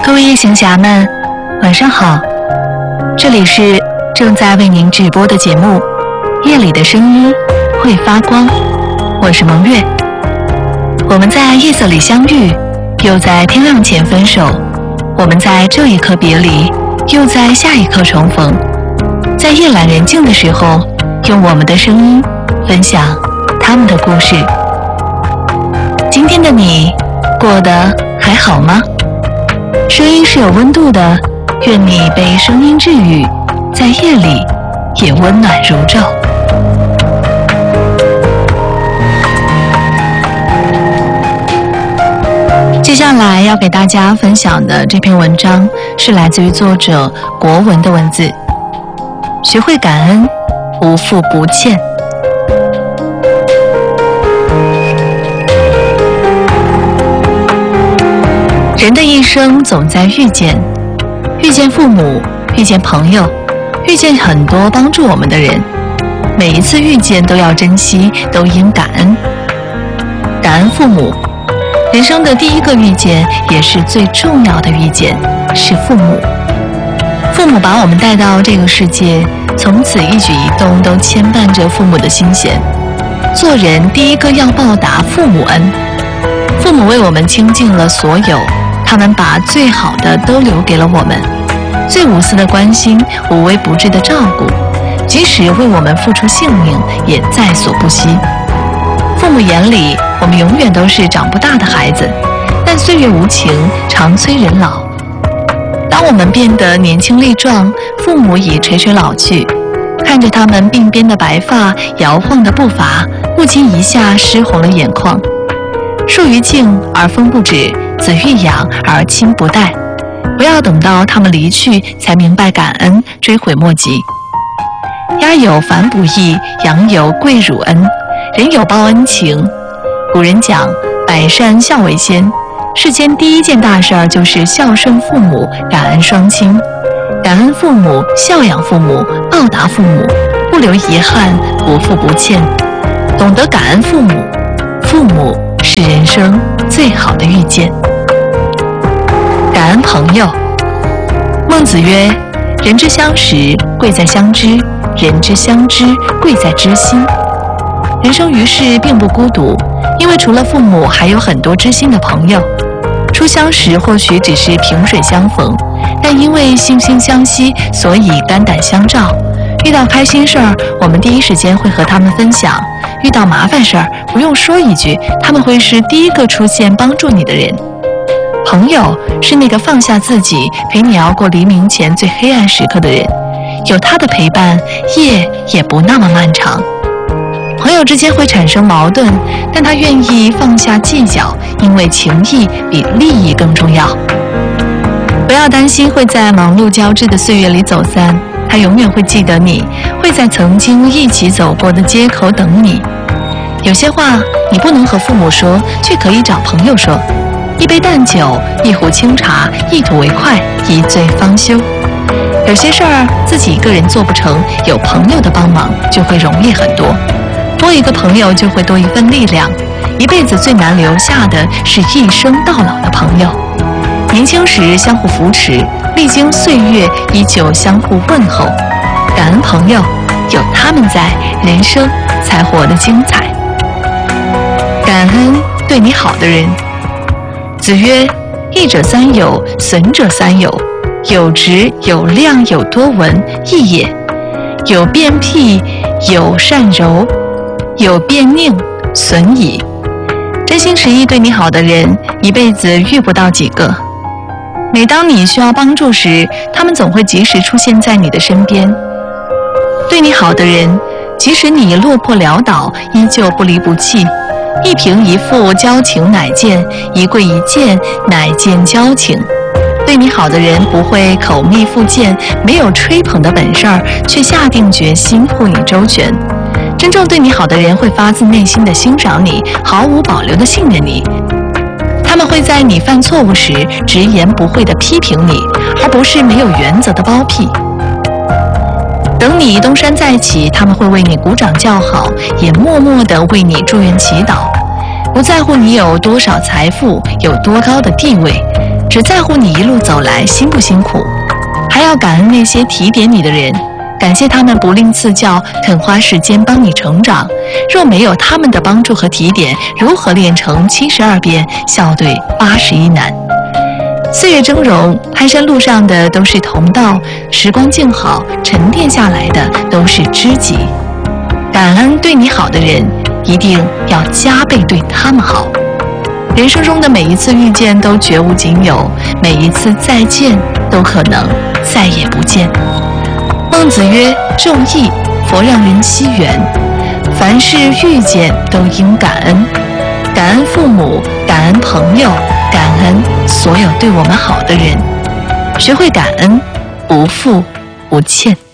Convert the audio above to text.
各位夜行侠们，晚上好！这里是正在为您直播的节目《夜里的声音会发光》，我是蒙月。我们在夜色里相遇，又在天亮前分手。我们在这一刻别离，又在下一刻重逢。在夜阑人静的时候，用我们的声音分享他们的故事。今天的你过得还好吗？声音是有温度的，愿你被声音治愈，在夜里也温暖如昼。接下来要给大家分享的这篇文章是来自于作者国文的文字。学会感恩，无负不欠。人的一生总在遇见，遇见父母，遇见朋友，遇见很多帮助我们的人。每一次遇见都要珍惜，都应感恩。感恩父母，人生的第一个遇见，也是最重要的遇见，是父母。父母把我们带到这个世界，从此一举一动都牵绊着父母的心弦。做人第一个要报答父母恩。父母为我们倾尽了所有，他们把最好的都留给了我们，最无私的关心，无微不至的照顾，即使为我们付出性命也在所不惜。父母眼里，我们永远都是长不大的孩子，但岁月无情，常催人老。当我们变得年轻力壮，父母已垂垂老去，看着他们鬓边的白发，摇晃的步伐，不禁一下湿红了眼眶。树欲静而风不止，子欲养而亲不待。不要等到他们离去才明白感恩，追悔莫及。家有反哺义，养有贵辱恩，人有报恩情。古人讲百善孝为先，世间第一件大事儿就是孝顺父母，感恩双亲。感恩父母，孝养父母，报答父母，不留遗憾，不负不欠。懂得感恩父母，父母是人生最好的遇见。感恩朋友。孟子曰：人之相识，贵在相知；人之相知，贵在知心。人生于世并不孤独，因为除了父母，还有很多知心的朋友。初相识或许只是萍水相逢，但因为惺惺相惜，所以肝胆相照。遇到开心事儿，我们第一时间会和他们分享；遇到麻烦事儿，不用说一句，他们会是第一个出现帮助你的人。朋友是那个放下自己，陪你熬过黎明前最黑暗时刻的人，有他的陪伴，夜也不那么漫长。朋友之间会产生矛盾，但他愿意放下计较，因为情谊比利益更重要。不要担心会在忙碌交织的岁月里走散，他永远会记得你，会在曾经一起走过的街口等你。有些话你不能和父母说，却可以找朋友说。一杯淡酒，一壶清茶，一吐为快，一醉方休。有些事儿自己一个人做不成，有朋友的帮忙就会容易很多。多一个朋友就会多一份力量。一辈子最难留下的是一生到老的朋友。年轻时相互扶持，历经岁月依旧相互问候。感恩朋友，有他们在，人生才活得精彩。感恩对你好的人。子曰：益者三友，损者三友。有直，有量，有多闻，益也；有辩辟，有善柔，有辩佞，损矣。真心实意对你好的人，一辈子遇不到几个。每当你需要帮助时，他们总会及时出现在你的身边。对你好的人，即使你落魄潦倒，依旧不离不弃。一颦一腹，交情乃见；一跪一见，乃见交情。对你好的人不会口蜜腹剑，没有吹捧的本事儿，却下定决心护你周全。真正对你好的人会发自内心的欣赏你，毫无保留的信任你。他们会在你犯错误时直言不讳地批评你，而不是没有原则的包庇。等你东山再起，他们会为你鼓掌叫好，也默默地为你祝愿祈祷。不在乎你有多少财富，有多高的地位， 只在乎你一路走来辛不辛苦，还要感恩那些提点你的人，感谢他们不吝赐教，肯花时间帮你成长。若没有他们的帮助和提点，如何练成72变笑对81难？岁月峥嵘，攀山路上的都是同道，时光静好，沉淀下来的都是知己。感恩对你好的人，一定要加倍对他们好。人生中的每一次遇见都绝无仅有，每一次再见都可能再也不见。孟子曰：重义，佛让人惜缘。凡事遇见都应感恩，感恩父母，感恩朋友，感恩所有对我们好的人。学会感恩，不负不欠。